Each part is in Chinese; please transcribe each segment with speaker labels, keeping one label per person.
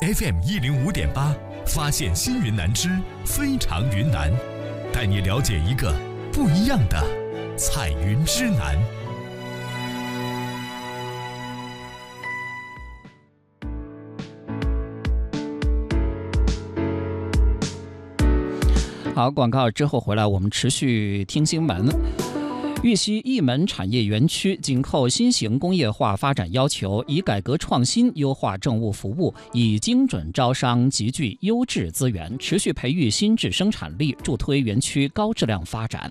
Speaker 1: FM105.8，发现新云南之非常云南，带你了解一个不一样的彩云之南。
Speaker 2: 好，广告之后回来，我们持续听新闻。玉溪一门产业园区紧扣新型工业化发展要求，以改革创新优化政务服务，以精准招商，集聚优质资源，持续培育新质生产力，助推园区高质量发展。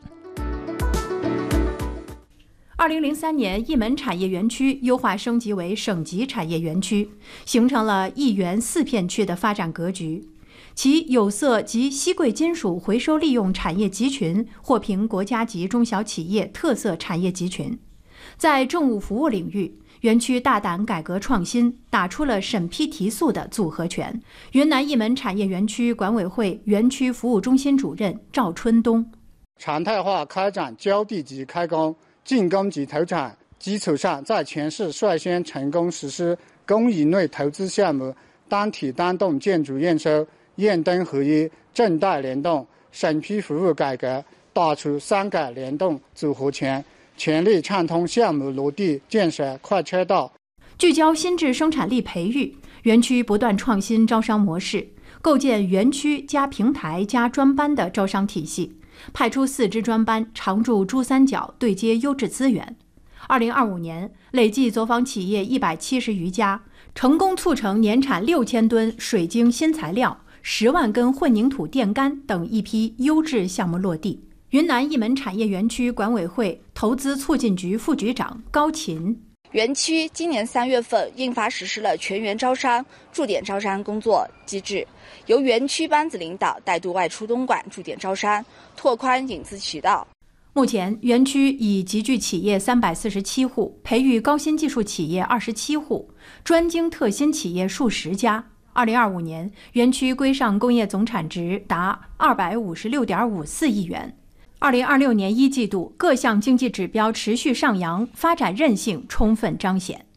Speaker 3: 2003年，一门产业园区优化升级为省级产业园区，形成了一园4片区的发展格局。其有色及稀贵金属回收利用产业集群获评国家级中小企业特色产业集群。在政务服务领域，园区大胆改革创新，打出了审批提速的组合拳。云南一门产业园区管委会园区服务中心主任赵春东：
Speaker 4: 常态化开展浇地级开工、竣工及投产基础上，在全市率先成功实施公营类投资项目单体单栋建筑验收、验灯合一、证贷联动、审批服务改革，打出3改联动组合拳，全力畅通项目落地建设快车道。
Speaker 3: 聚焦新质生产力培育，园区不断创新招商模式，构建园区加平台加专班的招商体系，派出4支专班常驻珠三角，对接优质资源。2025年，累计走访企业170余家，成功促成年产6000吨水晶新材料、10万根混凝土电杆等一批优质项目落地。云南一门产业园区管委会投资促进局副局长高琴：
Speaker 5: 园区今年3月份印发实施了全员招商、驻点招商工作机制，由园区班子领导带队外出东莞驻点招商，拓宽引资渠道。
Speaker 3: 目前，园区已集聚企业347户，培育高新技术企业27户，专精特新企业数十家。2025年，园区规上工业总产值达256.54亿元。2026年1季度，各项经济指标持续上扬，发展韧性充分彰显。